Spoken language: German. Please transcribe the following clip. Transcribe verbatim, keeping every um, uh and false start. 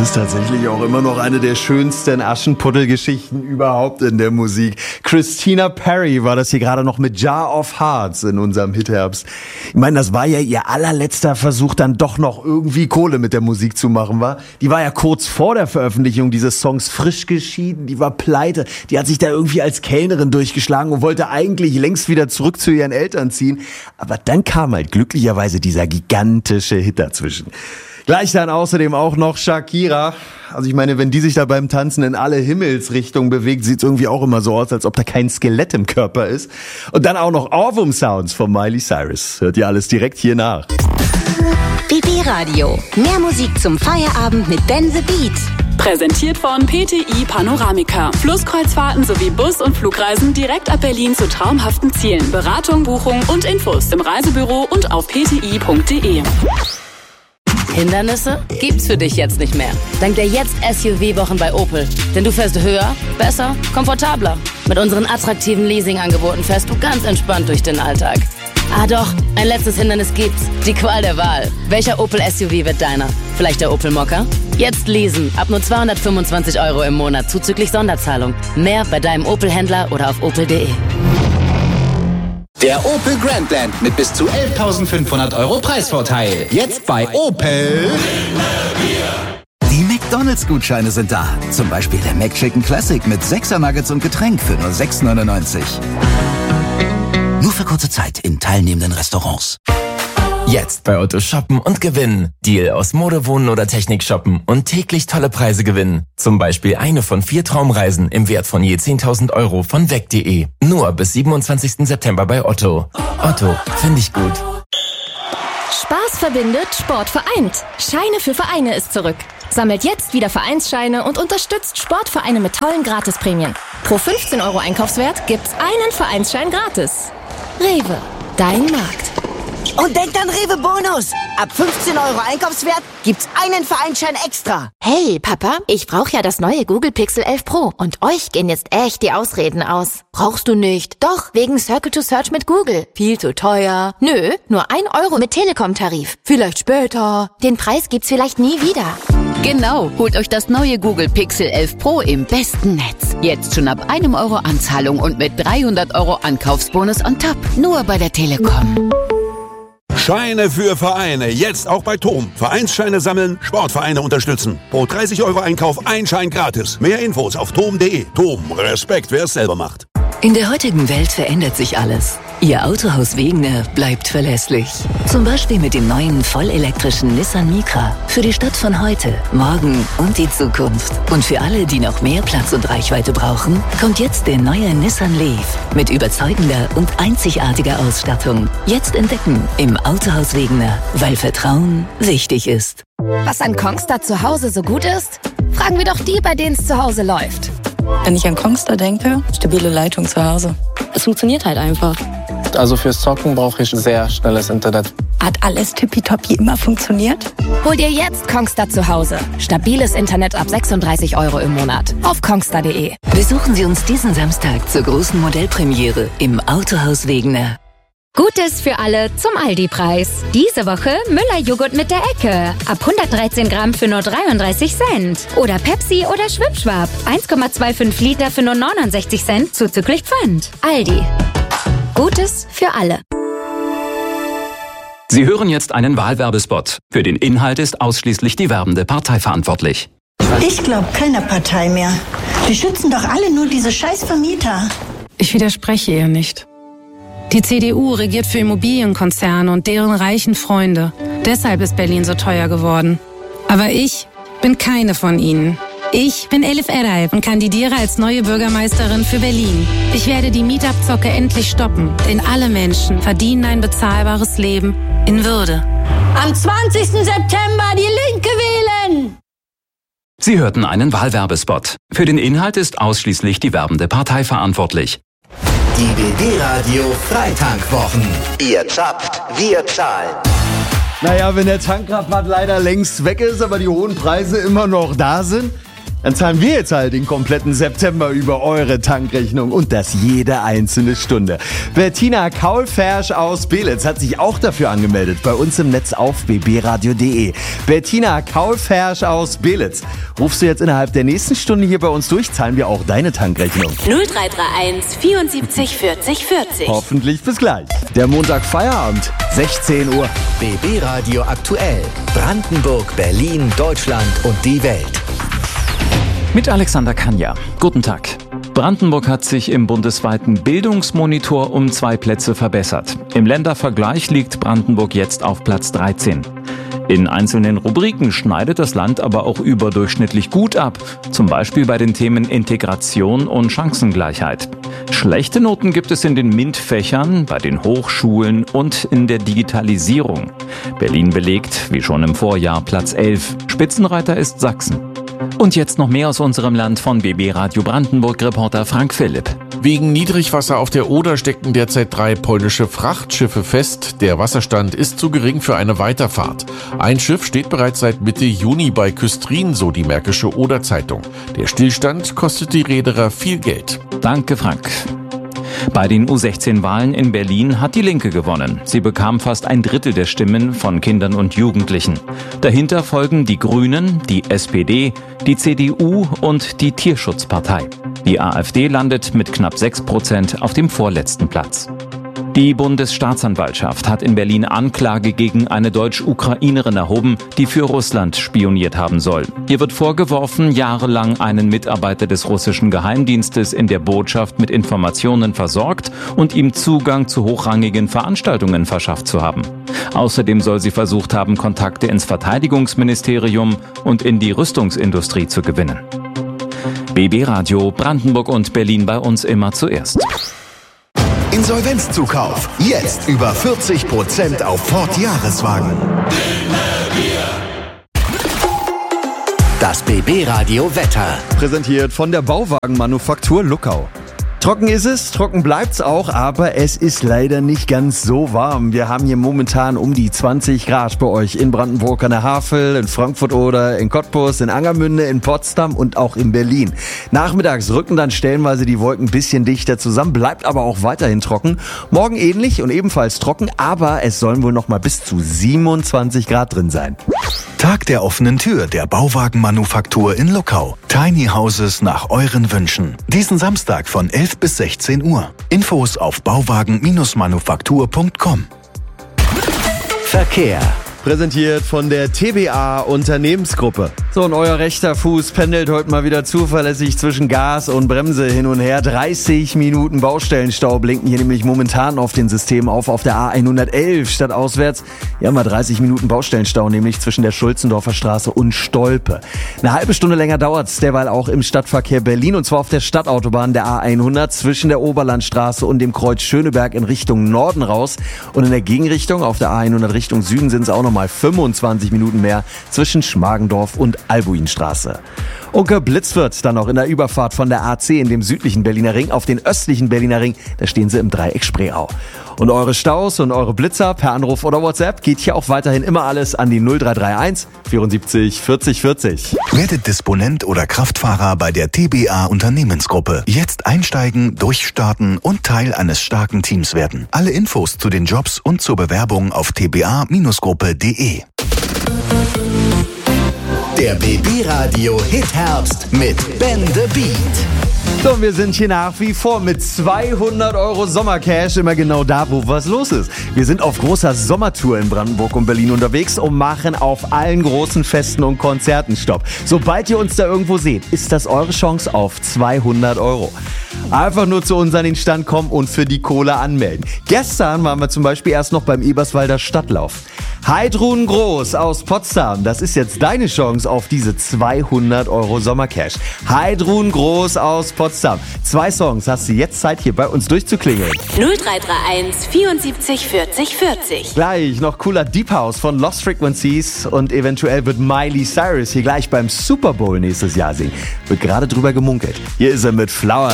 ist tatsächlich auch immer noch eine der schönsten Aschenputtel-Geschichten überhaupt in der Musik. Christina Perri war das hier gerade noch mit Jar of Hearts in unserem Hitherbst. Ich meine, das war ja ihr allerletzter Versuch, dann doch noch irgendwie Kohle mit der Musik zu machen, war. Die war ja kurz vor der Veröffentlichung dieses Songs frisch geschieden, die war pleite. Die hat sich da irgendwie als Kellnerin durchgeschlagen und wollte eigentlich längst wieder zurück zu ihren Eltern ziehen. Aber dann kam halt glücklicherweise dieser gigantische Hit dazwischen. Gleich dann außerdem auch noch Shakira. Also ich meine, wenn die sich da beim Tanzen in alle Himmelsrichtungen bewegt, sieht's irgendwie auch immer so aus, als ob da kein Skelett im Körper ist. Und dann auch noch Ohrwurm-Sounds von Miley Cyrus. Hört ihr alles direkt hier nach. B B Radio. Mehr Musik zum Feierabend mit Ben the Beat. Präsentiert von P T I Panoramica. Flusskreuzfahrten sowie Bus- und Flugreisen direkt ab Berlin zu traumhaften Zielen. Beratung, Buchung und Infos im Reisebüro und auf p t i punkt d e. Hindernisse gibt's für dich jetzt nicht mehr. Dank der Jetzt-S U V-Wochen bei Opel. Denn du fährst höher, besser, komfortabler. Mit unseren attraktiven Leasing-Angeboten fährst du ganz entspannt durch den Alltag. Ah doch, ein letztes Hindernis gibt's. Die Qual der Wahl. Welcher Opel S U V wird deiner? Vielleicht der Opel Mokka? Jetzt leasen. Ab nur zweihundertfünfundzwanzig Euro im Monat zuzüglich Sonderzahlung. Mehr bei deinem Opel-Händler oder auf opel punkt d e. Der Opel Grandland mit bis zu elftausendfünfhundert Euro Preisvorteil. Jetzt bei Opel. Die McDonalds-Gutscheine sind da. Zum Beispiel der McChicken Classic mit sechser Nuggets und Getränk für nur sechs neunundneunzig. Nur für kurze Zeit in teilnehmenden Restaurants. Jetzt bei Otto shoppen und gewinnen. Deal aus Mode, Wohnen oder Technik shoppen und täglich tolle Preise gewinnen. Zum Beispiel eine von vier Traumreisen im Wert von je zehntausend Euro von weg punkt de. Nur bis siebenundzwanzigsten September bei Otto. Otto, finde ich gut. Spaß verbindet, Sport vereint. Scheine für Vereine ist zurück. Sammelt jetzt wieder Vereinsscheine und unterstützt Sportvereine mit tollen Gratisprämien. Pro fünfzehn Euro Einkaufswert gibt's einen Vereinsschein gratis. Rewe, dein Markt. Und denkt an Rewe Bonus. Ab fünfzehn Euro Einkaufswert gibt's einen Vereinsschein extra. Hey, Papa, ich brauche ja das neue Google Pixel elf Pro. Und euch gehen jetzt echt die Ausreden aus. Brauchst du nicht. Doch, wegen Circle to Search mit Google. Viel zu teuer. Nö, nur ein Euro mit Telekom-Tarif. Vielleicht später. Den Preis gibt's vielleicht nie wieder. Genau, holt euch das neue Google Pixel elf Pro im besten Netz. Jetzt schon ab einem Euro Anzahlung und mit dreihundert Euro Ankaufsbonus on top. Nur bei der Telekom. Scheine für Vereine, jetzt auch bei Tom. Vereinsscheine sammeln, Sportvereine unterstützen. Pro dreißig Euro Einkauf ein Schein gratis. Mehr Infos auf tom punkt de. Tom, Respekt, wer es selber macht. In der heutigen Welt verändert sich alles. Ihr Autohaus Wegener bleibt verlässlich. Zum Beispiel mit dem neuen vollelektrischen Nissan Micra. Für die Stadt von heute, morgen und die Zukunft. Und für alle, die noch mehr Platz und Reichweite brauchen, kommt jetzt der neue Nissan Leaf. Mit überzeugender und einzigartiger Ausstattung. Jetzt entdecken im Autohaus Wegener, weil Vertrauen wichtig ist. Was an Kongstar zu Hause so gut ist? Fragen wir doch die, bei denen es zu Hause läuft. Wenn ich an Kongstar denke, stabile Leitung zu Hause. Es funktioniert halt einfach. Also fürs Zocken brauche ich sehr schnelles Internet. Hat alles tippitoppi immer funktioniert? Hol dir jetzt Kongstar zu Hause. Stabiles Internet ab sechsunddreißig Euro im Monat. Auf kongstar punkt de. Besuchen Sie uns diesen Samstag zur großen Modellpremiere im Autohaus Wegener. Gutes für alle zum Aldi-Preis. Diese Woche Müller-Joghurt mit der Ecke. Ab hundertdreizehn Gramm für nur dreiunddreißig Cent. Oder Pepsi oder Schwipschwap. eins Komma fünfundzwanzig Liter für nur neunundsechzig Cent zuzüglich Pfand. Aldi. Gutes für alle. Sie hören jetzt einen Wahlwerbespot. Für den Inhalt ist ausschließlich die werbende Partei verantwortlich. Ich glaube keiner Partei mehr. Die schützen doch alle nur diese scheiß Vermieter. Ich widerspreche ihr nicht. Die C D U regiert für Immobilienkonzerne und deren reichen Freunde. Deshalb ist Berlin so teuer geworden. Aber ich bin keine von ihnen. Ich bin Elif Eray und kandidiere als neue Bürgermeisterin für Berlin. Ich werde die Mietabzocke endlich stoppen, denn alle Menschen verdienen ein bezahlbares Leben in Würde. Am zwanzigsten September die Linke wählen! Sie hörten einen Wahlwerbespot. Für den Inhalt ist ausschließlich die werbende Partei verantwortlich. Die B B-Radio Freitankwwochen. Ihr zapft, wir zahlen. Naja, wenn der Tankrabatt leider längst weg ist, aber die hohen Preise immer noch da sind. Dann zahlen wir jetzt halt den kompletten September über eure Tankrechnung und das jede einzelne Stunde. Bettina Kaulfersch aus Belitz hat sich auch dafür angemeldet, bei uns im Netz auf b b radio punkt d e. Bettina Kaulfersch aus Belitz. Rufst du jetzt innerhalb der nächsten Stunde hier bei uns durch, zahlen wir auch deine Tankrechnung. null drei drei eins vierundsiebzig vierzig vierzig. Hoffentlich bis gleich. Der Montag Feierabend, sechzehn Uhr. B B Radio aktuell. Brandenburg, Berlin, Deutschland und die Welt. Mit Alexander Kanja. Guten Tag. Brandenburg hat sich im bundesweiten Bildungsmonitor um zwei Plätze verbessert. Im Ländervergleich liegt Brandenburg jetzt auf Platz dreizehn. In einzelnen Rubriken schneidet das Land aber auch überdurchschnittlich gut ab, zum Beispiel bei den Themen Integration und Chancengleichheit. Schlechte Noten gibt es in den MINT-Fächern, bei den Hochschulen und in der Digitalisierung. Berlin belegt, wie schon im Vorjahr, Platz elf. Spitzenreiter ist Sachsen. Und jetzt noch mehr aus unserem Land von B B Radio Brandenburg-Reporter Frank Philipp. Wegen Niedrigwasser auf der Oder stecken derzeit drei polnische Frachtschiffe fest. Der Wasserstand ist zu gering für eine Weiterfahrt. Ein Schiff steht bereits seit Mitte Juni bei Küstrin, so die Märkische Oder-Zeitung. Der Stillstand kostet die Reederer viel Geld. Danke, Frank. Bei den U sechzehn Wahlen in Berlin hat die Linke gewonnen. Sie bekam fast ein Drittel der Stimmen von Kindern und Jugendlichen. Dahinter folgen die Grünen, die S P D, die C D U und die Tierschutzpartei. Die AfD landet mit knapp sechs Prozent auf dem vorletzten Platz. Die Bundesstaatsanwaltschaft hat in Berlin Anklage gegen eine Deutsch-Ukrainerin erhoben, die für Russland spioniert haben soll. Ihr wird vorgeworfen, jahrelang einen Mitarbeiter des russischen Geheimdienstes in der Botschaft mit Informationen versorgt und ihm Zugang zu hochrangigen Veranstaltungen verschafft zu haben. Außerdem soll sie versucht haben, Kontakte ins Verteidigungsministerium und in die Rüstungsindustrie zu gewinnen. B B Radio, Brandenburg und Berlin bei uns immer zuerst. Insolvenzzukauf. Jetzt über vierzig Prozent auf Ford Jahreswagen. Das B B Radio Wetter. Präsentiert von der Bauwagenmanufaktur Luckau. Trocken ist es, trocken bleibt's auch, aber es ist leider nicht ganz so warm. Wir haben hier momentan um die zwanzig Grad bei euch in Brandenburg an der Havel, in Frankfurt oder in Cottbus, in Angermünde, in Potsdam und auch in Berlin. Nachmittags rücken dann stellenweise die Wolken ein bisschen dichter zusammen, bleibt aber auch weiterhin trocken. Morgen ähnlich und ebenfalls trocken, aber es sollen wohl noch mal bis zu siebenundzwanzig Grad drin sein. Tag der offenen Tür der Bauwagenmanufaktur in Luckau. Tiny Houses nach euren Wünschen. Diesen Samstag von elf bis sechzehn Uhr. Infos auf bauwagen manufaktur punkt com. Verkehr. Präsentiert von der T B A Unternehmensgruppe. So, und euer rechter Fuß pendelt heute mal wieder zuverlässig zwischen Gas und Bremse hin und her. dreißig Minuten Baustellenstau blinken hier nämlich momentan auf den Systemen auf, auf der A hundertelf statt auswärts. Hier haben wir dreißig Minuten Baustellenstau, nämlich zwischen der Schulzendorfer Straße und Stolpe. Eine halbe Stunde länger dauert's derweil auch im Stadtverkehr Berlin, und zwar auf der Stadtautobahn der A hundert zwischen der Oberlandstraße und dem Kreuz Schöneberg in Richtung Norden raus. Und in der Gegenrichtung auf der A hundert Richtung Süden sind es auch noch mal fünfundzwanzig Minuten mehr zwischen Schmargendorf und Albuinstraße. Und geblitzt wird dann noch in der Überfahrt von der A zehn, dem südlichen Berliner Ring, auf den östlichen Berliner Ring. Da stehen sie im Dreieck Spreeau. Und eure Staus und eure Blitzer per Anruf oder WhatsApp geht hier auch weiterhin immer alles an die null drei drei eins vierundsiebzig vierzig vierzig. Werdet Disponent oder Kraftfahrer bei der T B A Unternehmensgruppe. Jetzt einsteigen, durchstarten und Teil eines starken Teams werden. Alle Infos zu den Jobs und zur Bewerbung auf t b a gruppe punkt d e. Der B B Radio Hit Herbst mit Ben the Beat. So, wir sind hier nach wie vor mit zweihundert Euro Sommercash immer genau da, wo was los ist. Wir sind auf großer Sommertour in Brandenburg und Berlin unterwegs und machen auf allen großen Festen und Konzerten Stopp. Sobald ihr uns da irgendwo seht, ist das eure Chance auf zweihundert Euro. Einfach nur zu uns an den Stand kommen und für die Kohle anmelden. Gestern waren wir zum Beispiel erst noch beim Eberswalder Stadtlauf. Heidrun Groß aus Potsdam, das ist jetzt deine Chance auf diese zweihundert Euro Sommercash. Heidrun Groß aus Potsdam. Zwei Songs hast du jetzt Zeit, hier bei uns durchzuklingeln. null drei drei eins vierundsiebzig vierzig vierzig. Gleich noch cooler Deep House von Lost Frequencies und eventuell wird Miley Cyrus hier gleich beim Super Bowl nächstes Jahr singen. Wird gerade drüber gemunkelt. Hier ist er mit Flower.